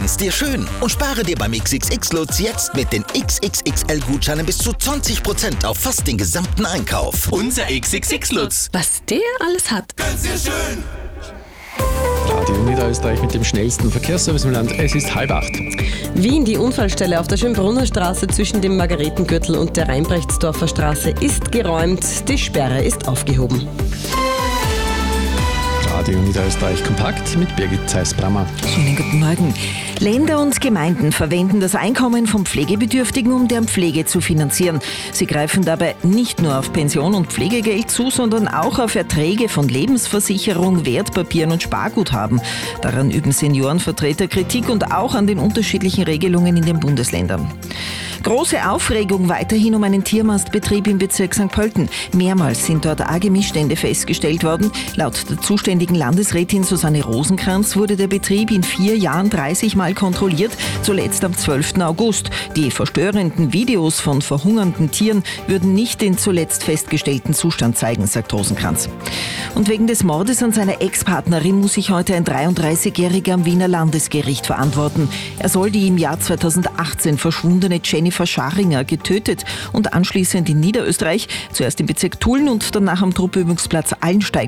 Machen's dir schön und spare dir beim XXX-Lutz jetzt mit den XXXL-Gutscheinen bis zu 20% auf fast den gesamten Einkauf. Unser XXX-Lutz. Was der alles hat. Gönn's dir schön. Radio Niederösterreich mit dem schnellsten Verkehrsservice im Land. Es ist 7:30. Wien, die Unfallstelle auf der Schönbrunner Straße zwischen dem Margaretengürtel und der Rheinbrechtsdorfer Straße ist geräumt. Die Sperre ist aufgehoben. Radio Niederösterreich kompakt mit Birgit Zeiss-Brammer. Schönen guten Morgen. Länder und Gemeinden verwenden das Einkommen von Pflegebedürftigen, um deren Pflege zu finanzieren. Sie greifen dabei nicht nur auf Pension und Pflegegeld zu, sondern auch auf Erträge von Lebensversicherung, Wertpapieren und Sparguthaben. Daran üben Seniorenvertreter Kritik und auch an den unterschiedlichen Regelungen in den Bundesländern. Große Aufregung weiterhin um einen Tiermastbetrieb im Bezirk St. Pölten. Mehrmals sind dort arge Missstände festgestellt worden. Laut der zuständigen Landesrätin Susanne Rosenkranz wurde der Betrieb in 4 Jahren 30 Mal kontrolliert, zuletzt am 12. August. Die verstörenden Videos von verhungernden Tieren würden nicht den zuletzt festgestellten Zustand zeigen, sagt Rosenkranz. Und wegen des Mordes an seiner Ex-Partnerin muss sich heute ein 33-Jähriger am Wiener Landesgericht verantworten. Er soll die im Jahr 2018 verschwundene Jennifer Scharinger getötet und anschließend in Niederösterreich, zuerst im Bezirk Tulln und danach am Truppübungsplatz Allensteig,